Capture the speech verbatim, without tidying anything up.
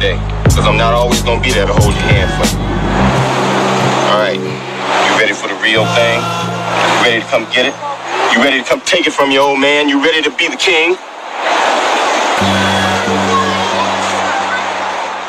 day, because I'm not always gonna be there to hold your hand for you. All right, you ready for the real thing? You ready to come get it? You ready to come take it from your old man? You ready to be the king?